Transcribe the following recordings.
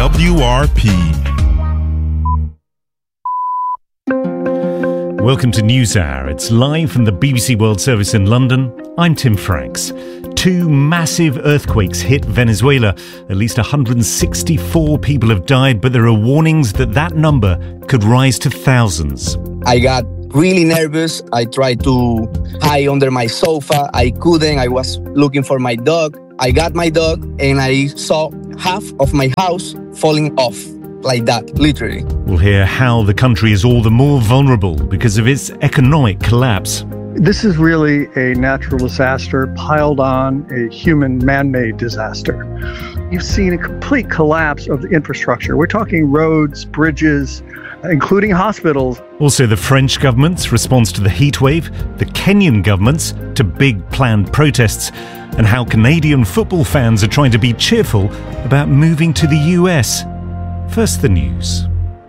WRP. Welcome to NewsHour. It's live from the BBC World Service in London. I'm Tim Franks. 2 massive earthquakes hit Venezuela. At least 164 people have died, but there are warnings that that number could rise to thousands. I got really nervous. I tried to hide under my sofa. I couldn't. I was looking for my dog. I got my dog and I saw half of my house falling off. Like that, literally. We'll hear how the country is all the more vulnerable because of its economic collapse. This is really a natural disaster piled on a human man-made disaster. You've seen a complete collapse of the infrastructure. We're talking roads, bridges, including hospitals. Also, the French government's response to the heatwave, the Kenyan government's to big planned protests, and how Canadian football fans are trying to be cheerful about moving to the US. First, the news.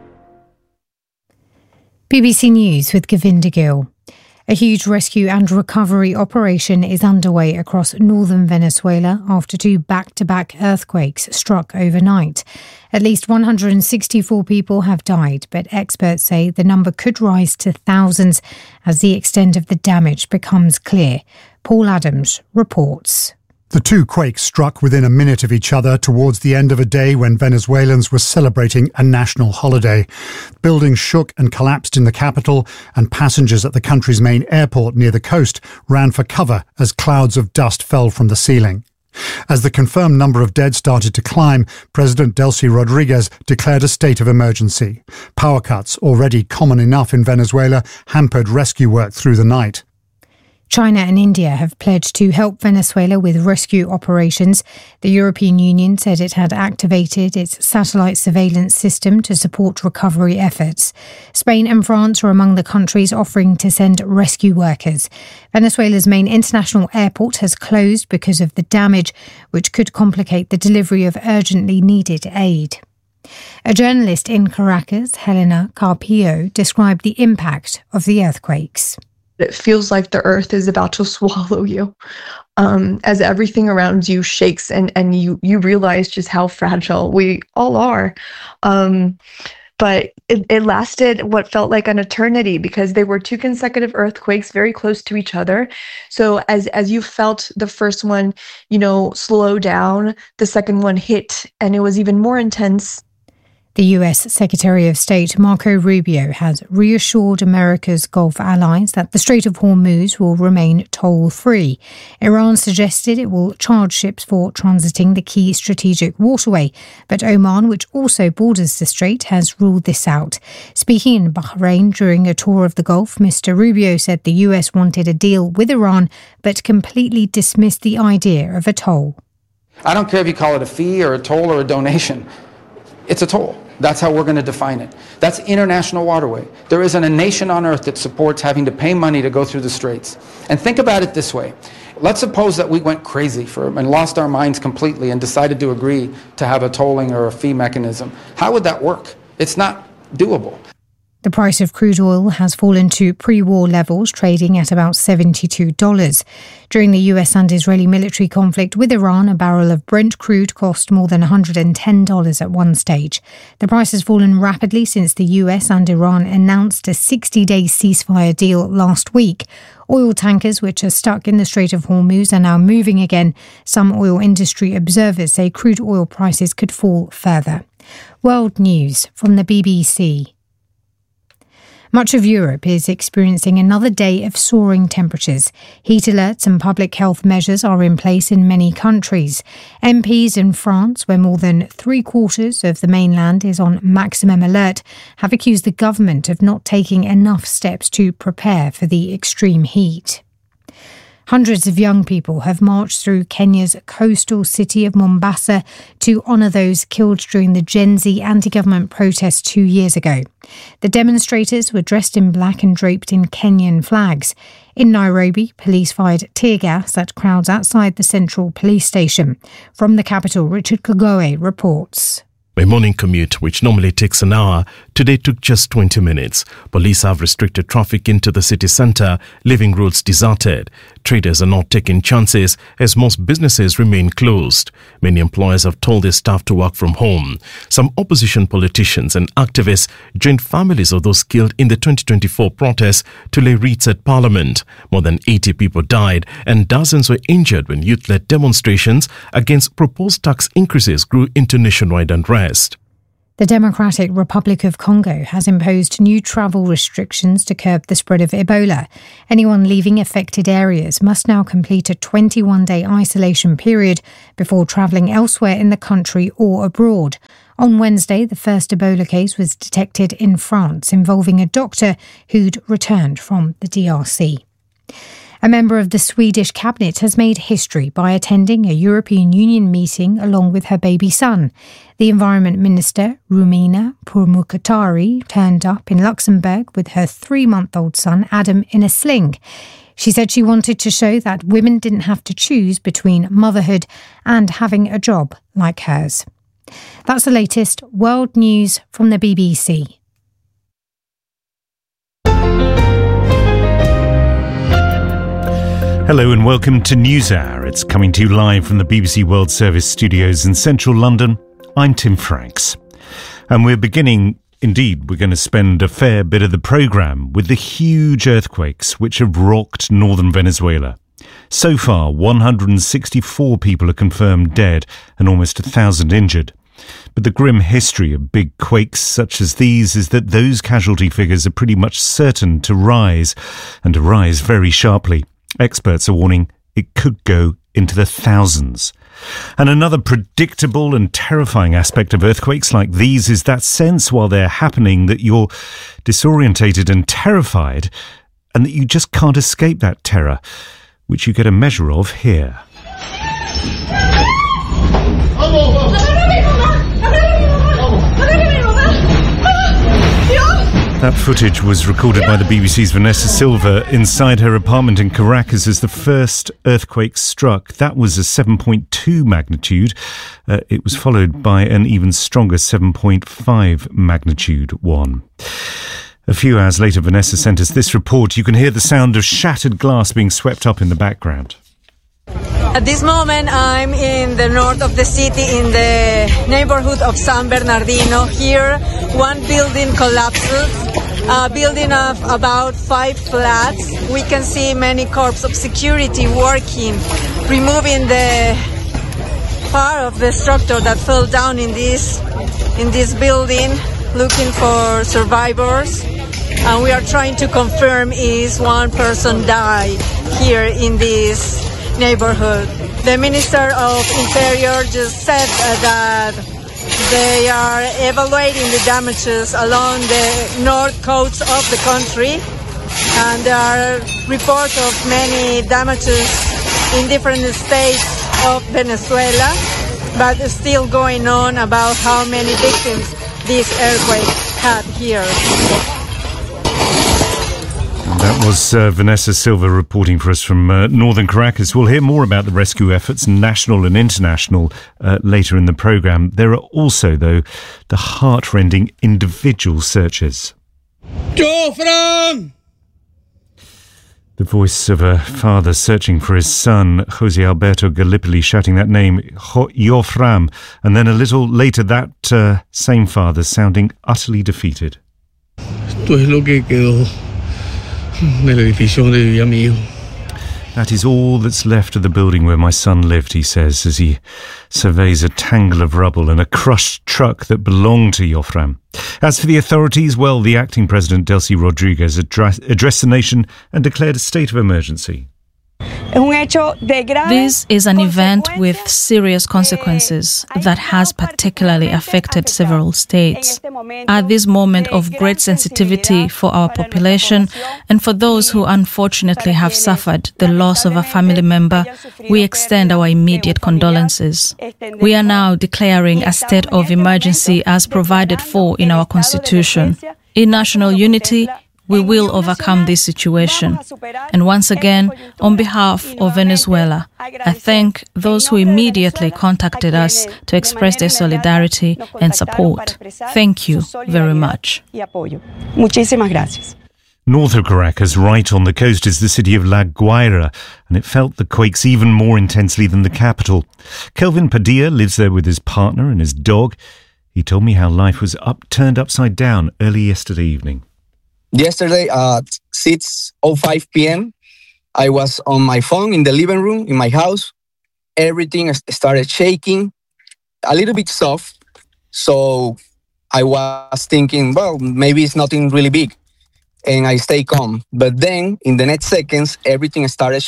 BBC News with Govinda Gill. A huge rescue and recovery operation is underway across northern Venezuela after 2 back-to-back earthquakes struck overnight. At least 164 people have died, but experts say the number could rise to thousands as the extent of the damage becomes clear. Paul Adams reports. The 2 quakes struck within a minute of each other towards the end of a day when Venezuelans were celebrating a national holiday. Buildings shook and collapsed in the capital, and passengers at the country's main airport near the coast ran for cover as clouds of dust fell from the ceiling. As the confirmed number of dead started to climb, President Delcy Rodriguez declared a state of emergency. Power cuts, already common enough in Venezuela, hampered rescue work through the night. China and India have pledged to help Venezuela with rescue operations. The European Union said it had activated its satellite surveillance system to support recovery efforts. Spain and France are among the countries offering to send rescue workers. Venezuela's main international airport has closed because of the damage, which could complicate the delivery of urgently needed aid. A journalist in Caracas, Helena Carpio, described the impact of the earthquakes. It feels like the earth is about to swallow you as everything around you shakes and you realize just how fragile we all are. But it lasted what felt like an eternity because they were 2 consecutive earthquakes very close to each other. So as you felt the first one, slow down, the second one hit and it was even more intense. The US Secretary of State Marco Rubio has reassured America's Gulf allies that the Strait of Hormuz will remain toll-free. Iran suggested it will charge ships for transiting the key strategic waterway, but Oman, which also borders the strait, has ruled this out. Speaking in Bahrain during a tour of the Gulf, Mr. Rubio said the US wanted a deal with Iran, but completely dismissed the idea of a toll. I don't care if you call it a fee or a toll or a donation. It's a toll. That's how we're going to define it. That's international waterway. There isn't a nation on earth that supports having to pay money to go through the straits. And think about it this way. Let's suppose that we went crazy and lost our minds completely and decided to agree to have a tolling or a fee mechanism. How would that work? It's not doable. The price of crude oil has fallen to pre-war levels, trading at about $72. During the US and Israeli military conflict with Iran, a barrel of Brent crude cost more than $110 at one stage. The price has fallen rapidly since the US and Iran announced a 60-day ceasefire deal last week. Oil tankers, which are stuck in the Strait of Hormuz, are now moving again. Some oil industry observers say crude oil prices could fall further. World News from the BBC. Much of Europe is experiencing another day of soaring temperatures. Heat alerts and public health measures are in place in many countries. MPs in France, where more than 3/4 of the mainland is on maximum alert, have accused the government of not taking enough steps to prepare for the extreme heat. Hundreds of young people have marched through Kenya's coastal city of Mombasa to honour those killed during the Gen Z anti-government protests 2 years ago. The demonstrators were dressed in black and draped in Kenyan flags. In Nairobi, police fired tear gas at crowds outside the central police station. From the capital, Richard Kagoe reports. My morning commute, which normally takes an hour, today took just 20 minutes. Police have restricted traffic into the city centre, leaving roads deserted. Traders are not taking chances as most businesses remain closed. Many employers have told their staff to work from home. Some opposition politicians and activists joined families of those killed in the 2024 protests to lay wreaths at Parliament. More than 80 people died and dozens were injured when youth-led demonstrations against proposed tax increases grew into nationwide unrest. The Democratic Republic of Congo has imposed new travel restrictions to curb the spread of Ebola. Anyone leaving affected areas must now complete a 21-day isolation period before travelling elsewhere in the country or abroad. On Wednesday, the first Ebola case was detected in France, involving a doctor who'd returned from the DRC. A member of the Swedish cabinet has made history by attending a European Union meeting along with her baby son. The Environment Minister, Romina Pourmokhtari, turned up in Luxembourg with her 3-month-old son, Adam, in a sling. She said she wanted to show that women didn't have to choose between motherhood and having a job like hers. That's the latest world news from the BBC. Hello and welcome to NewsHour. It's coming to you live from the BBC World Service studios in central London. I'm Tim Franks. And we're going to spend a fair bit of the programme with the huge earthquakes which have rocked northern Venezuela. So far, 164 people are confirmed dead and almost 1,000 injured. But the grim history of big quakes such as these is that those casualty figures are pretty much certain to rise, and to rise very sharply. Experts are warning it could go into the thousands. And another predictable and terrifying aspect of earthquakes like these is that sense while they're happening that you're disorientated and terrified, and that you just can't escape that terror, which you get a measure of here. That footage was recorded by the BBC's Vanessa Silva inside her apartment in Caracas as the first earthquake struck. That was a 7.2 magnitude. It was followed by an even stronger 7.5 magnitude one. A few hours later, Vanessa sent us this report. You can hear the sound of shattered glass being swept up in the background. At this moment, I'm in the north of the city, in the neighborhood of San Bernardino. Here, one building collapses, a building of about 5 flats. We can see many corps of security working, removing the part of the structure that fell down in this building, looking for survivors. And we are trying to confirm is one person died here in this neighborhood. The Minister of Interior just said that they are evaluating the damages along the north coast of the country, and there are reports of many damages in different states of Venezuela, but it's still going on about how many victims this earthquake had here. That was Vanessa Silva reporting for us from northern Caracas. We'll hear more about the rescue efforts, national and international, later in the programme. There are also, though, the heart-rending individual searches. Jofran! The voice of a father searching for his son, Jose Alberto Gallipoli, shouting that name, Jofran, and then a little later that same father sounding utterly defeated. Esto es lo que quedó. That is all that's left of the building where my son lived, he says, as he surveys a tangle of rubble and a crushed truck that belonged to Jofran. As for the authorities, well, the acting president, Delcy Rodriguez, addressed the nation and declared a state of emergency. This is an event with serious consequences that has particularly affected several states. At this moment of great sensitivity for our population and for those who unfortunately have suffered the loss of a family member, we extend our immediate condolences. We are now declaring a state of emergency as provided for in our Constitution. In national unity, We will overcome this situation. And once again, on behalf of Venezuela, I thank those who immediately contacted us to express their solidarity and support. Thank you very much. Muchísimas gracias. North of Caracas, right on the coast, is the city of La Guaira, and it felt the quakes even more intensely than the capital. Kelvin Padilla lives there with his partner and his dog. He told me how life was turned upside down early yesterday evening. Yesterday at 6:05 p.m., I was on my phone in the living room in my house. Everything started shaking, a little bit soft. So I was thinking, well, maybe it's nothing really big. And I stay calm. But then in the next seconds, everything started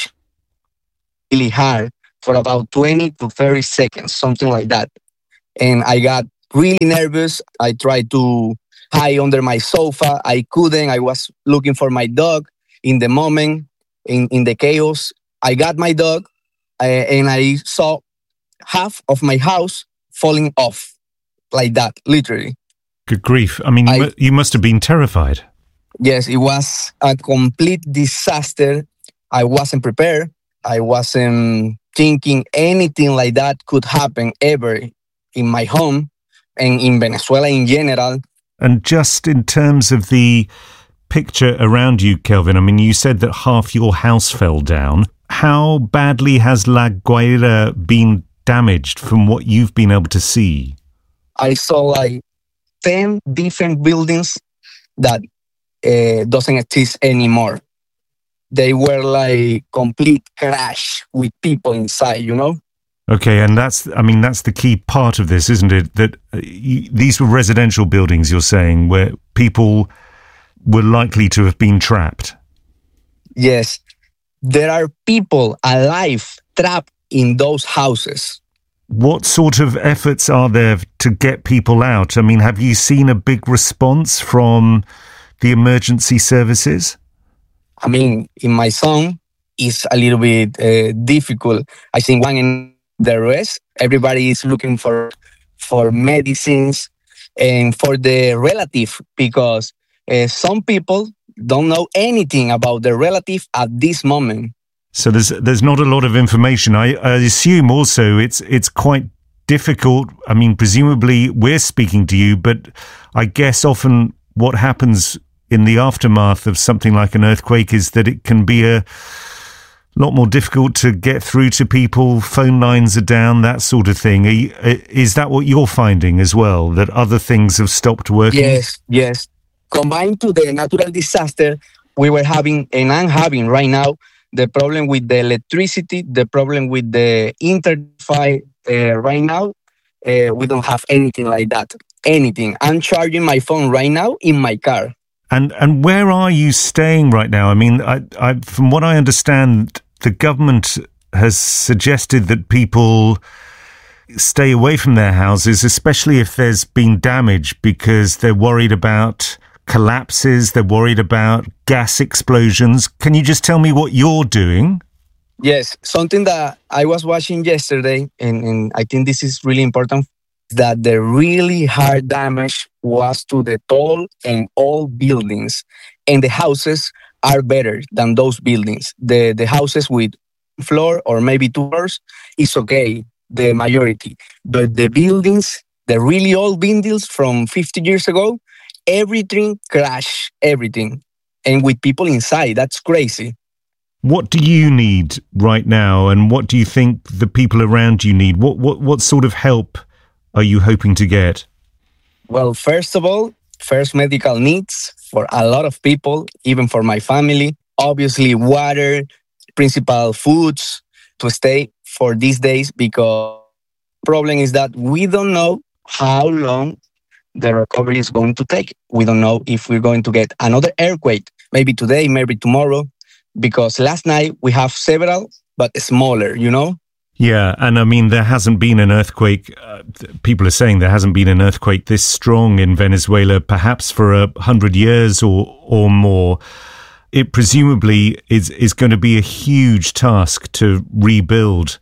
really hard for about 20 to 30 seconds, something like that. And I got really nervous. I tried to hide under my sofa. I couldn't. I was looking for my dog in the moment, in the chaos. I got my dog and I saw half of my house falling off like that, literally. Good grief. I mean, you must have been terrified. Yes, it was a complete disaster. I wasn't prepared. I wasn't thinking anything like that could happen ever in my home and in Venezuela in general. And just in terms of the picture around you, Kelvin, I mean, you said that half your house fell down. How badly has La Guaira been damaged from what you've been able to see? I saw like 10 different buildings that doesn't exist anymore. They were like complete crash with people inside, you know? Okay, and that's the key part of this, isn't it? That these were residential buildings, you're saying, where people were likely to have been trapped. Yes. There are people alive trapped in those houses. What sort of efforts are there to get people out? I mean, have you seen a big response from the emergency services? I mean, in my zone, it's a little bit difficult. I think one in the rest, everybody is looking for medicines and for the relative, because some people don't know anything about their relative at this moment. So there's not a lot of information. I assume also it's quite difficult. I mean, presumably we're speaking to you, but I guess often what happens in the aftermath of something like an earthquake is that it can be a lot more difficult to get through to people. Phone lines are down, that sort of thing. Is that what you're finding as well, that other things have stopped working? Yes. Combined to the natural disaster, we were having, and I'm having right now, the problem with the electricity, the problem with the internet. Right now, we don't have anything like that. Anything. I'm charging my phone right now in my car. And where are you staying right now? I mean, I from what I understand, the government has suggested that people stay away from their houses, especially if there's been damage, because they're worried about collapses, they're worried about gas explosions. Can you just tell me what you're doing? Yes, something that I was watching yesterday, and I think this is really important, that the really hard damage was to the tall and old buildings, and the houses are better than those buildings. The houses with floor or maybe 2 floors is okay, the majority. But the buildings, the really old buildings from 50 years ago, everything crashed, everything. And with people inside, that's crazy. What do you need right now, and what do you think the people around you need? What sort of help are you hoping to get? Well, first of all, medical needs for a lot of people, even for my family. Obviously, water, principal foods to stay for these days, because the problem is that we don't know how long the recovery is going to take. We don't know if we're going to get another earthquake, maybe today, maybe tomorrow, because last night we have several, but smaller, you know? Yeah, and I mean, there hasn't been an earthquake. People are saying there hasn't been an earthquake this strong in Venezuela, perhaps for 100 years or more. It presumably is going to be a huge task to rebuild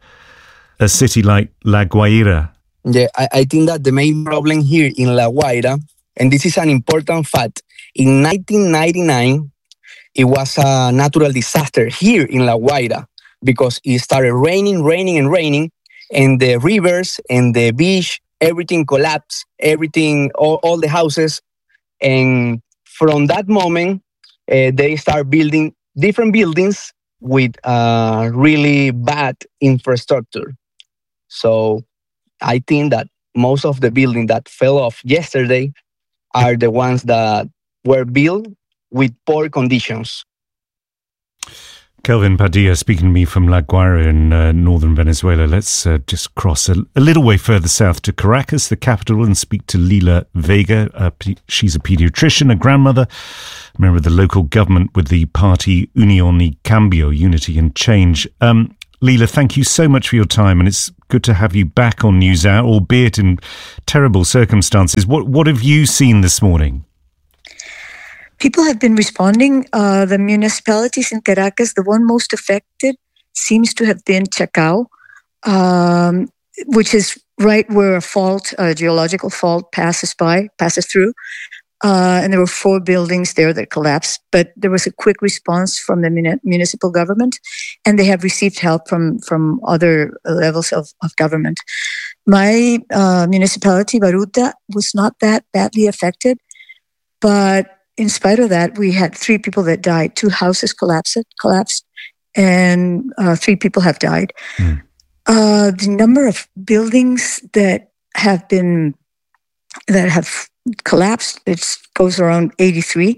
a city like La Guaira. Yeah, I think that the main problem here in La Guaira, and this is an important fact, In 1999, it was a natural disaster here in La Guaira because it started raining, and the rivers and the beach, everything collapsed, all the houses. And from that moment, they start building different buildings with really bad infrastructure. So I think that most of the buildings that fell off yesterday are the ones that were built with poor conditions. Kelvin Padilla speaking to me from La Guaira in northern Venezuela. Let's just cross a little way further south to Caracas, the capital, and speak to Lila Vega. She's a pediatrician, a grandmother, member of the local government with the party Unión y Cambio, Unity and Change. Lila, thank you so much for your time, and it's good to have you back on NewsHour, albeit in terrible circumstances. What have you seen this morning? People have been responding. The municipalities in Caracas, the one most affected seems to have been Chacao, which is right where a geological fault passes through. And there were 4 buildings there that collapsed. But there was a quick response from the municipal government, and they have received help from other levels of government. My municipality, Baruta, was not that badly affected, but in spite of that, we had 3 people that died. 2 houses collapsed, and 3 people have died. The number of buildings that have collapsed, it goes around 83.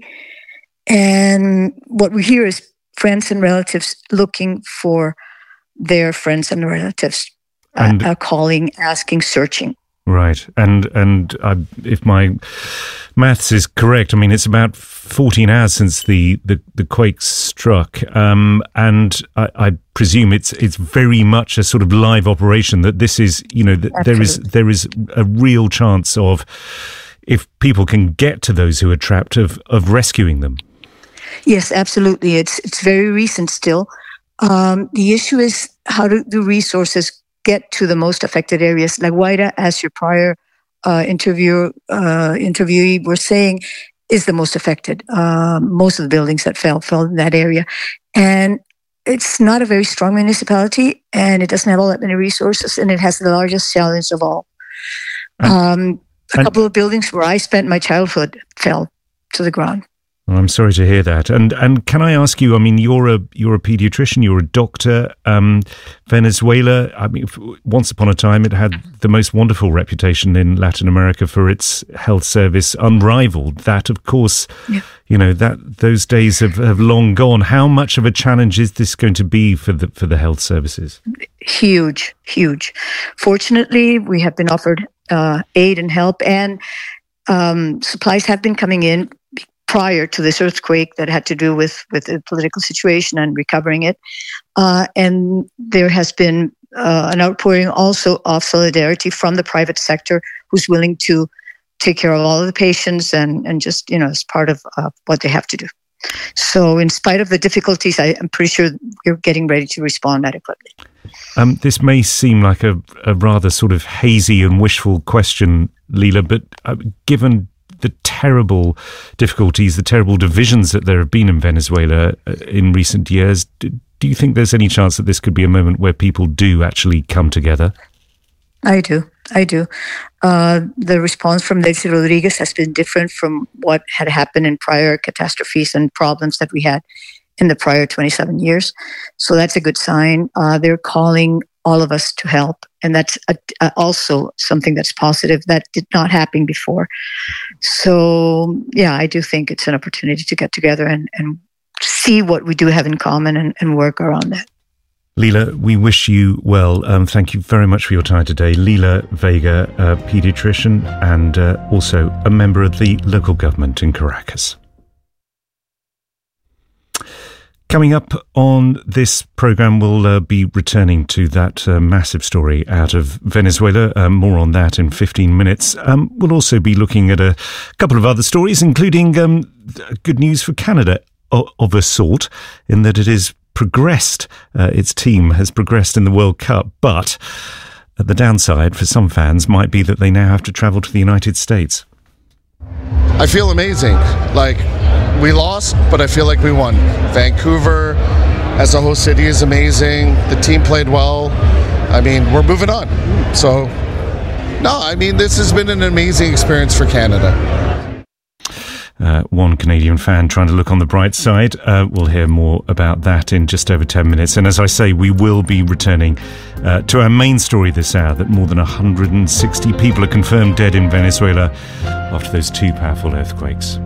And what we hear is friends and relatives looking for their friends and relatives, calling, asking, searching. Right. And if my maths is correct, I mean, it's about 14 hours since the quake struck. And I presume it's very much a sort of live operation, that this is, there is a real chance of, if people can get to those who are trapped, of rescuing them. Yes, absolutely. It's very recent still. The issue is, how do the resources get to the most affected areas? La Guaira, as your prior interviewee were saying, is the most affected. Most of the buildings that fell in that area. And it's not a very strong municipality, and it doesn't have all that many resources, and it has the largest challenge of all. A couple of buildings where I spent my childhood fell to the ground. Well, I'm sorry to hear that. And can I ask you, I mean, you're a pediatrician, you're a doctor. Venezuela, I mean, once upon a time, it had the most wonderful reputation in Latin America for its health service, unrivaled. That, of course, those days have long gone. How much of a challenge is this going to be for the health services? Huge. Fortunately, we have been offered aid and help, and supplies have been coming in prior to this earthquake that had to do with the political situation and recovering it. And there has been an outpouring also of solidarity from the private sector, who's willing to take care of all of the patients and just, as part of what they have to do. So in spite of the difficulties, I'm pretty sure we're getting ready to respond adequately. This may seem like a rather sort of hazy and wishful question, Lila, but given the terrible difficulties, the terrible divisions that there have been in Venezuela in recent years, do you think there's any chance that this could be a moment where people do actually come together? I do. The response from Delcy Rodriguez has been different from what had happened in prior catastrophes and problems that we had in the prior 27 years. So that's a good sign. They're calling all of us to help. And that's also something that's positive that did not happen before. So, yeah, I do think it's an opportunity to get together and see what we do have in common and work around that. Lila, we wish you well. Thank you very much for your time today. Lila Vega, a paediatrician and also a member of the local government in Caracas. Coming up on this programme, we'll be returning to that massive story out of Venezuela. More on that in 15 minutes. We'll also be looking at a couple of other stories, including good news for Canada of a sort, in that it is progressed. Its team has progressed in the World Cup, but the downside for some fans might be that they now have to travel to the United States. I feel amazing. Like, we lost, but I feel like we won. Vancouver, as a host city, is amazing. The team played well. I mean, we're moving on. So, no, I mean, this has been an amazing experience for Canada. One Canadian fan trying to look on the bright side. We'll hear more about that in just over 10 minutes. And as I say, we will be returning to our main story this hour, that more than 160 people are confirmed dead in Venezuela after those two powerful earthquakes.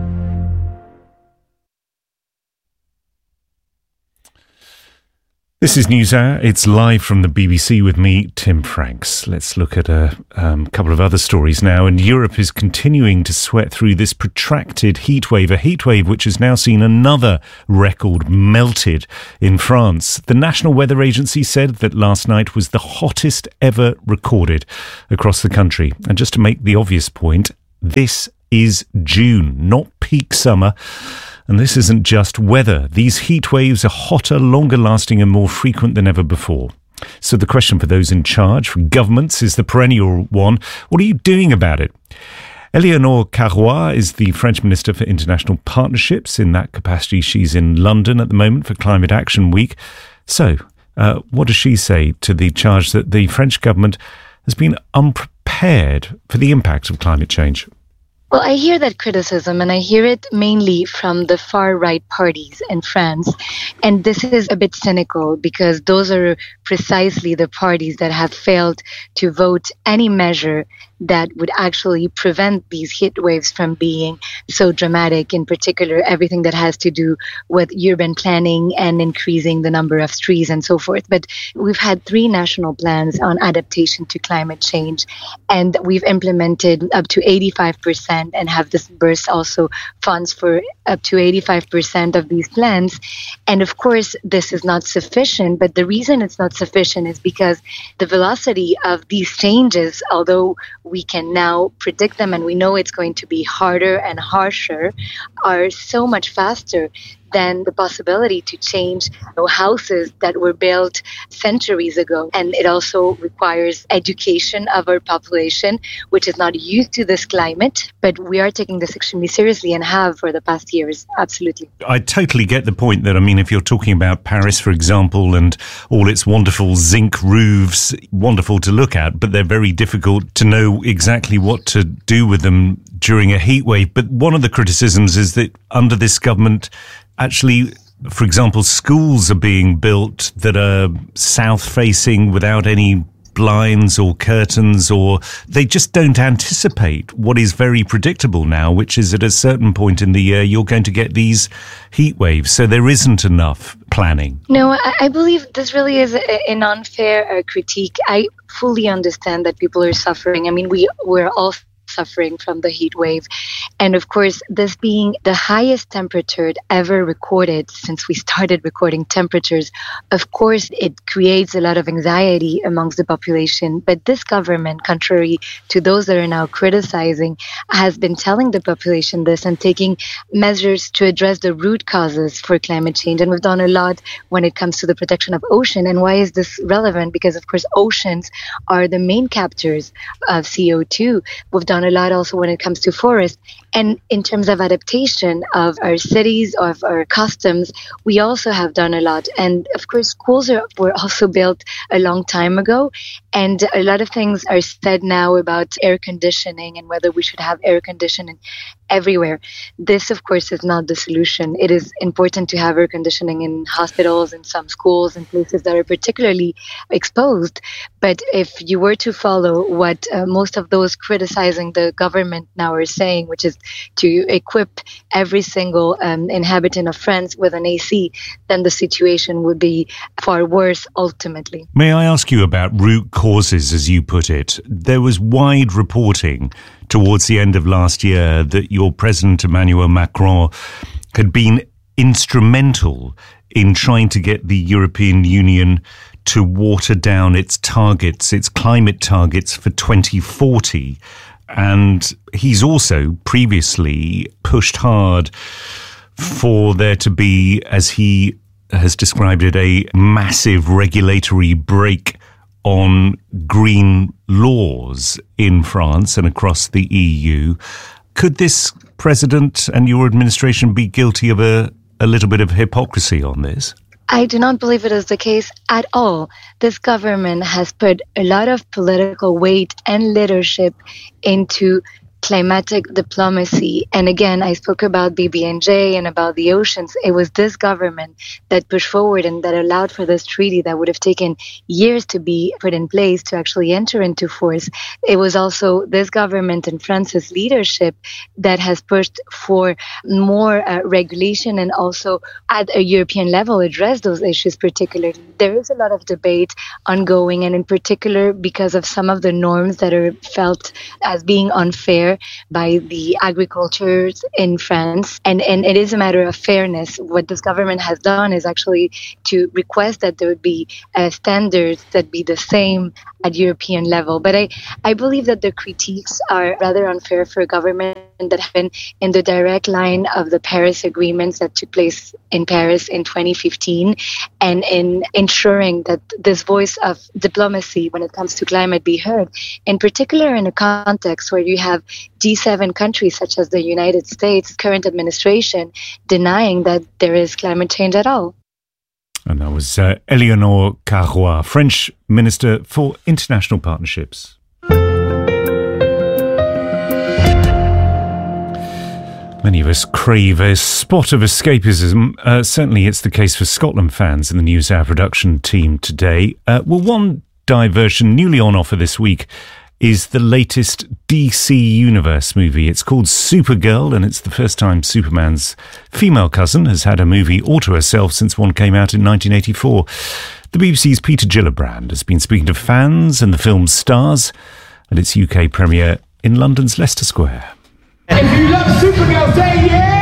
This is NewsHour. It's live from the BBC with me, Tim Franks. Let's look at a couple of other stories now. And Europe is continuing to sweat through this protracted heatwave, a heatwave which has now seen another record melted in France. The National Weather Agency said that last night was the hottest ever recorded across the country. And just to make the obvious point, this is June, not peak summer. And this isn't just weather. These heat waves are hotter, longer lasting and more frequent than ever before. So the question for those in charge, for governments, is the perennial one. What are you doing about it? Eleonore Carrois is the French Minister for International Partnerships. In that capacity, she's in London at the moment for Climate Action Week. So what does she say to the charge that the French government has been unprepared for the impact of climate change? Well, I hear that criticism, and I hear it mainly from the far-right parties in France. And this is a bit cynical because those are precisely the parties that have failed to vote any measure that would actually prevent these heat waves from being so dramatic, in particular everything that has to do with urban planning and increasing the number of trees and so forth. But we've had 3 national plans on adaptation to climate change, and we've implemented up to 85% and have disbursed also funds for up to 85% of these plans. And of course, this is not sufficient, but the reason it's not sufficient is because the velocity of these changes, although we can now predict them and we know it's going to be harder and harsher, are so much faster than the possibility to change houses that were built centuries ago. And it also requires education of our population, which is not used to this climate, but we are taking this extremely seriously and have for the past years. Absolutely. I totally get the point that, I mean, if you're talking about Paris, for example, and all its wonderful zinc roofs, wonderful to look at, but they're very difficult to know exactly what to do with them during a heat wave. But one of the criticisms is that under this government, actually, for example, schools are being built that are south-facing without any blinds or curtains, or they just don't anticipate what is very predictable now, which is at a certain point in the year you're going to get these heat waves. So there isn't enough planning. No, I believe this really is an unfair critique. I fully understand that people are suffering. I mean, we're all suffering from the heat wave. And of course, this being the highest temperature ever recorded since we started recording temperatures, of course, it creates a lot of anxiety amongst the population. But this government, contrary to those that are now criticizing, has been telling the population this and taking measures to address the root causes for climate change. And we've done a lot when it comes to the protection of ocean. And why is this relevant? Because, of course, oceans are the main captors of CO2. We've done a lot also when it comes to forests. And in terms of adaptation of our cities, of our customs, we also have done a lot. And of course, schools were also built a long time ago. And a lot of things are said now about air conditioning and whether we should have air conditioning everywhere. This, of course, is not the solution. It is important to have air conditioning in hospitals, in some schools, and places that are particularly exposed. But if you were to follow what most of those criticizing the government now are saying, which is to equip every single inhabitant of France with an AC, then the situation would be far worse ultimately. May I ask you about root causes, as you put it? There was wide reporting towards the end of last year that your President Emmanuel Macron had been instrumental in trying to get the European Union to water down its targets, its climate targets for 2040. And he's also previously pushed hard for there to be, as he has described it, a massive regulatory break on green laws in France and across the EU. Could this president and your administration be guilty of a little bit of hypocrisy on this? I do not believe it is the case at all. This government has put a lot of political weight and leadership into climatic diplomacy. And again, I spoke about BBNJ and about the oceans. It was this government that pushed forward and that allowed for this treaty that would have taken years to be put in place to actually enter into force. It was also this government and France's leadership that has pushed for more regulation and also at a European level address those issues particularly. There is a lot of debate ongoing, and in particular because of some of the norms that are felt as being unfair by the agricultures in France. And it is a matter of fairness. What this government has done is actually to request that there would be standards that be the same at European level. But I believe that the critiques are rather unfair for a government that have been in the direct line of the Paris agreements that took place in Paris in 2015, and in ensuring that this voice of diplomacy when it comes to climate be heard, in particular in a context where you have G7 countries such as the United States, current administration, denying that there is climate change at all. And that was Éléonore Carrois, French Minister for International Partnerships. Many of us crave a spot of escapism. Certainly it's the case for Scotland fans in the NewsHour production team today. One diversion newly on offer this week is the latest DC Universe movie. It's called Supergirl, and it's the first time Superman's female cousin has had a movie all to herself since one came out in 1984. The BBC's Peter Gillibrand has been speaking to fans and the film's stars at its UK premiere in London's Leicester Square. If you love Supergirl, say yeah!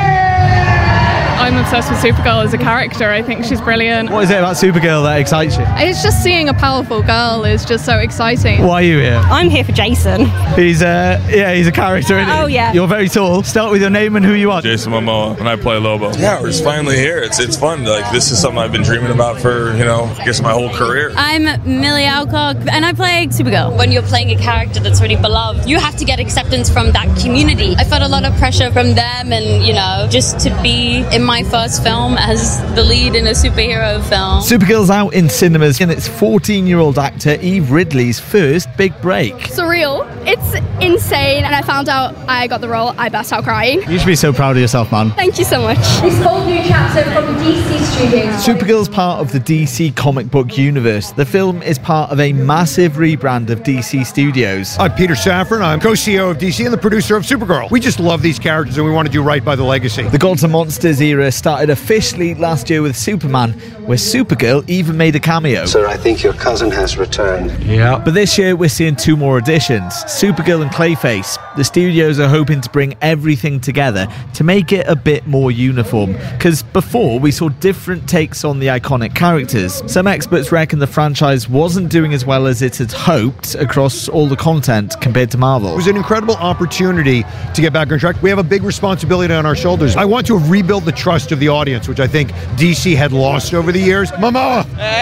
I'm obsessed with Supergirl as a character. I think she's brilliant. What is it about Supergirl that excites you? It's just seeing a powerful girl is just so exciting. Why are you here? I'm here for Jason. He's a character, isn't he? Oh, yeah. You're very tall. Start with your name and who you are. Jason Momoa, and I play Lobo. Yeah, we're just finally here. It's fun. Like, this is something I've been dreaming about for, I guess my whole career. I'm Millie Alcock, and I play Supergirl. When you're playing a character that's really beloved, you have to get acceptance from that community. I felt a lot of pressure from them, and, just to be in my first film as the lead in a superhero film. Supergirl's out in cinemas, and it's 14-year-old actor Eve Ridley's first big break. Surreal. It's insane, and I found out I got the role. I burst out crying. You should be so proud of yourself, man. Thank you so much. This whole new chapter from DC Studios. Supergirl's part of the DC comic book universe. The film is part of a massive rebrand of DC Studios. I'm Peter Safran. I'm co-CEO of DC and the producer of Supergirl. We just love these characters, and we want to do right by the legacy. The Gods and Monsters era started officially last year with Superman, where Supergirl even made a cameo. Sir, I think your cousin has returned. Yeah. But this year we're seeing two more additions, Supergirl and Clayface. The studios are hoping to bring everything together to make it a bit more uniform, because before we saw different takes on the iconic characters. Some experts reckon the franchise wasn't doing as well as it had hoped across all the content compared to Marvel. It was an incredible opportunity to get back on track. We have a big responsibility on our shoulders. I want to rebuild the trust of the audience, which I think DC had lost over the years. Momoa!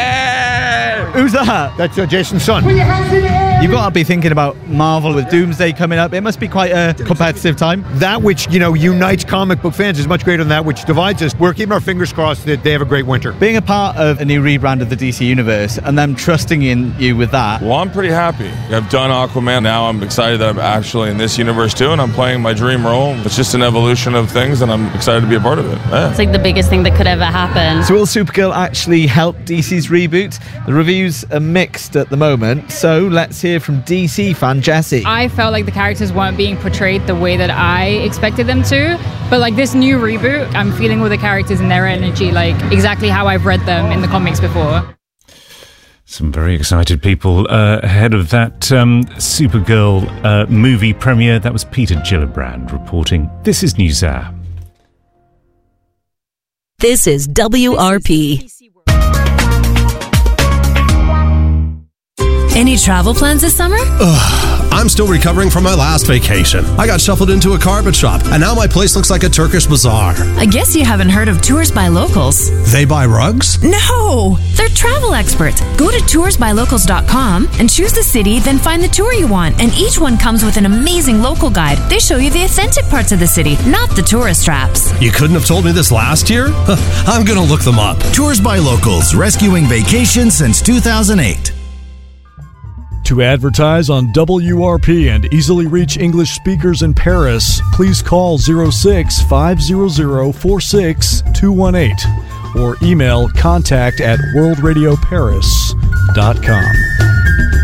Hey! Who's that? That's Jason's son. You've got to be thinking about Marvel with Doomsday coming up. It must be quite a competitive time. That which, unites comic book fans is much greater than that which divides us. We're keeping our fingers crossed that they have a great winter. Being a part of a new rebrand of the DC Universe and them trusting in you with that. Well, I'm pretty happy. I've done Aquaman. Now I'm excited that I'm actually in this universe too, and I'm playing my dream role. It's just an evolution of things, and I'm excited to be a part of it. Yeah. It's like the biggest thing that could ever happen. So will Supergirl actually help DC's reboot? The reviews are mixed at the moment, so let's hear from DC fan Jessie. I felt like the characters weren't being portrayed the way that I expected them to, but this new reboot, I'm feeling all the characters and their energy exactly how I've read them in the comics before. Some very excited people ahead of that Supergirl movie premiere. That was Peter Gillibrand reporting. This is NewsHour. This is WRP. Any travel plans this summer? I'm still recovering from my last vacation. I got shuffled into a carpet shop, and now my place looks like a Turkish bazaar. I guess you haven't heard of Tours by Locals. They buy rugs? No! They're travel experts. Go to toursbylocals.com and choose the city, then find the tour you want. And each one comes with an amazing local guide. They show you the authentic parts of the city, not the tourist traps. You couldn't have told me this last year? I'm going to look them up. Tours by Locals, rescuing vacations since 2008. To advertise on WRP and easily reach English speakers in Paris, please call 06-500-46218 or email contact@worldradioparis.com.